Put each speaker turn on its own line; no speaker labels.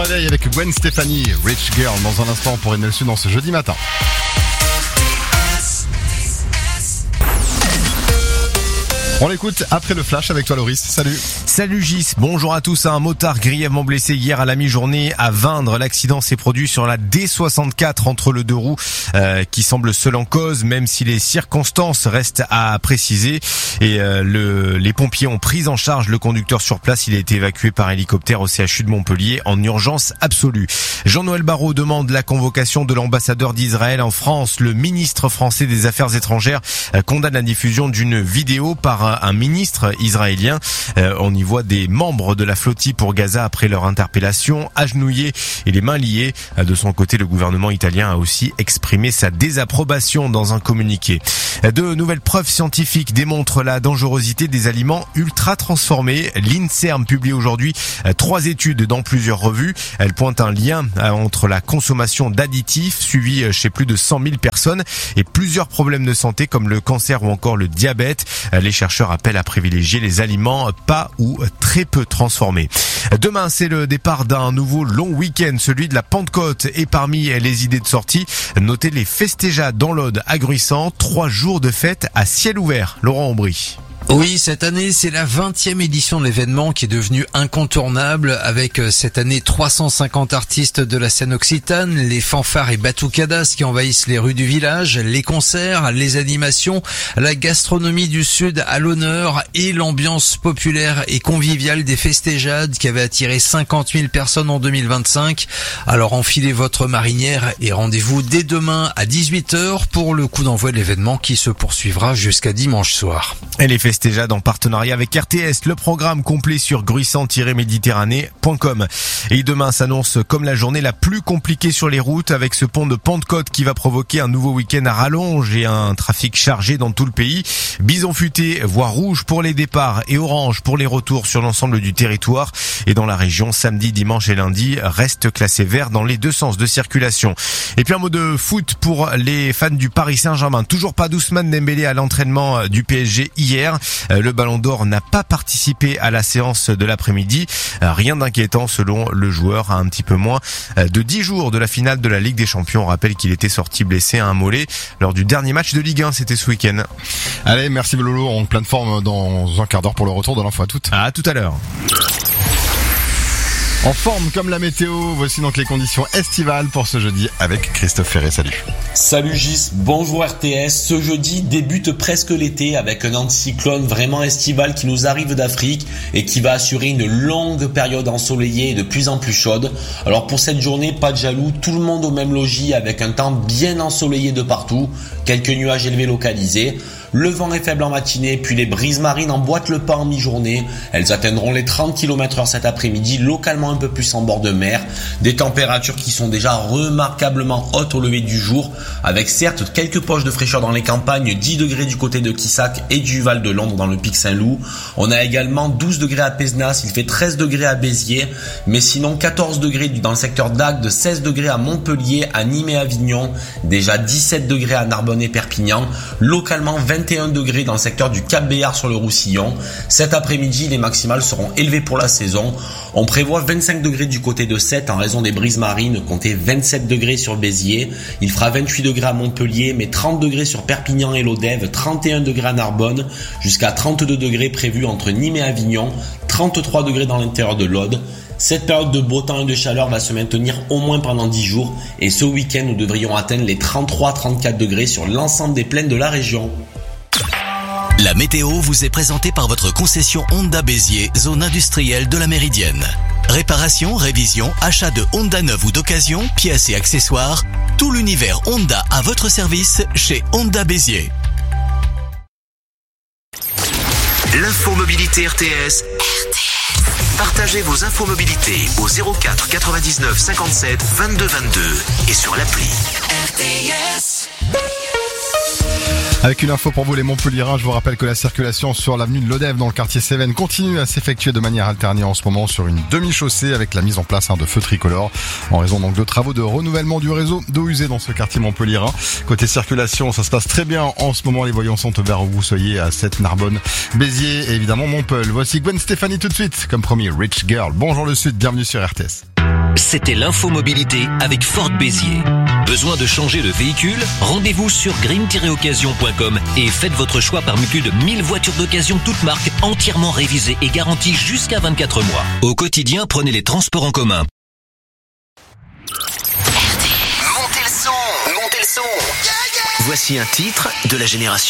Réveil avec Gwen Stefani, Rich Girl, dans un instant pour Emile Sud dans ce jeudi matin. On l'écoute après le flash avec toi Loris, salut.
Salut Gis, bonjour à tous. Un motard grièvement blessé hier à la mi-journée à Vindre. L'accident s'est produit sur la D64 entre le deux roues qui semble seul en cause, même si les circonstances restent à préciser. Et les pompiers ont pris en charge le conducteur sur place. Il a été évacué par hélicoptère au CHU de Montpellier en urgence absolue. Jean-Noël Barrot demande la convocation de l'ambassadeur d'Israël en France. Le ministre français des Affaires étrangères condamne la diffusion d'une vidéo par un ministre israélien. On y voit des membres de la flottille pour Gaza après leur interpellation, agenouillés et les mains liées. De son côté, le gouvernement italien a aussi exprimé sa désapprobation dans un communiqué. De nouvelles preuves scientifiques démontrent la dangerosité des aliments ultra transformés. L'INSERM publie aujourd'hui 3 études dans plusieurs revues. Elles pointent un lien entre la consommation d'additifs suivis chez plus de 100 000 personnes et plusieurs problèmes de santé comme le cancer ou encore le diabète. Les chercheurs appellent à privilégier les aliments pas ou très peu transformés. Demain, c'est le départ d'un nouveau long week-end, celui de la Pentecôte. Et parmi les idées de sortie, notez les Festéjades dans l'Aude à Gruissant. 3 jours de fête à ciel ouvert. Laurent Aubry.
Oui, cette année, c'est la 20e édition de l'événement qui est devenu incontournable avec cette année 350 artistes de la scène occitane, les fanfares et batucadas qui envahissent les rues du village, les concerts, les animations, la gastronomie du Sud à l'honneur et l'ambiance populaire et conviviale des Festéjades qui avait attiré 50 000 personnes en 2025. Alors enfilez votre marinière et rendez-vous dès demain à 18h pour le coup d'envoi de l'événement qui se poursuivra jusqu'à dimanche soir.
Et les Festéjades en partenariat avec RTS, le programme complet sur gruissant-méditerranée.com. Et demain s'annonce comme la journée la plus compliquée sur les routes avec ce pont de Pentecôte qui va provoquer un nouveau week-end à rallonge et un trafic chargé dans tout le pays. Bison futé, voie rouge pour les départs et orange pour les retours sur l'ensemble du territoire. Et dans la région, samedi, dimanche et lundi, reste classé vert dans les deux sens de circulation. Et puis un mot de foot pour les fans du Paris Saint-Germain. Toujours pas d'Ousmane Dembélé à l'entraînement du PSG hier. Le Ballon d'Or n'a pas participé à la séance de l'après-midi. Rien d'inquiétant selon le joueur à un petit peu moins de 10 jours de la finale de la Ligue des Champions. On rappelle qu'il était sorti blessé à un mollet lors du dernier match de Ligue 1. C'était ce week-end.
Allez, merci Lolo, en pleine forme dans un quart d'heure pour le retour de l'info.
À tout à l'heure.
En forme comme la météo, voici donc les conditions estivales pour ce jeudi avec Christophe Ferré. Salut.
Salut Gis, bonjour RTS. Ce jeudi débute presque l'été avec un anticyclone vraiment estival qui nous arrive d'Afrique et qui va assurer une longue période ensoleillée et de plus en plus chaude. Alors pour cette journée, pas de jaloux, tout le monde au même logis avec un temps bien ensoleillé de partout, quelques nuages élevés localisés. Le vent est faible en matinée, puis les brises marines emboîtent le pas en mi-journée. Elles atteindront les 30 km/h cet après-midi, localement un peu plus en bord de mer. Des températures qui sont déjà remarquablement hautes au lever du jour, avec certes quelques poches de fraîcheur dans les campagnes, 10 degrés du côté de Quissac et du Val de Londres dans le Pic Saint-Loup. On a également 12 degrés à Pézenas, il fait 13 degrés à Béziers, mais sinon 14 degrés dans le secteur d'Agde, 16 degrés à Montpellier, à Nîmes et Avignon, déjà 17 degrés à Narbonne et Perpignan, localement 21 degrés dans le secteur du Cap-Béar sur le Roussillon. Cet après-midi, les maximales seront élevées pour la saison. On prévoit 25 degrés du côté de Sète en raison des brises marines, comptez 27 degrés sur Béziers. Il fera 28 degrés à Montpellier, mais 30 degrés sur Perpignan et Lodève, 31 degrés à Narbonne, jusqu'à 32 degrés prévus entre Nîmes et Avignon, 33 degrés dans l'intérieur de l'Aude. Cette période de beau temps et de chaleur va se maintenir au moins pendant 10 jours et ce week-end, nous devrions atteindre les 33-34 degrés sur l'ensemble des plaines de la région.
La météo vous est présentée par votre concession Honda Béziers, zone industrielle de la Méridienne. Réparation, révision, achat de Honda neuve ou d'occasion, pièces et accessoires, tout l'univers Honda à votre service chez Honda Béziers. L'infomobilité RTS. Partagez vos infomobilités au 04 99 57 22 22 et sur l'appli RTS.
Avec une info pour vous les Montpelliérains, je vous rappelle que la circulation sur l'avenue de Lodève dans le quartier Cévennes continue à s'effectuer de manière alternée en ce moment sur une demi-chaussée avec la mise en place de feux tricolores en raison donc de travaux de renouvellement du réseau d'eau usée dans ce quartier montpelliérain. Côté circulation, ça se passe très bien en ce moment, les voyants sont au vert où vous soyez à Sète, Narbonne, Béziers et évidemment Montpellier. Voici Gwen Stefani tout de suite, comme promis, Rich Girl. Bonjour le Sud, bienvenue sur RTS.
C'était l'infomobilité avec Ford Béziers. Besoin de changer de véhicule? Rendez-vous sur green-occasion.com et faites votre choix parmi plus de 1000 voitures d'occasion toutes marques entièrement révisées et garanties jusqu'à 24 mois. Au quotidien, prenez les transports en commun.
Montez le son. Voici un titre de la génération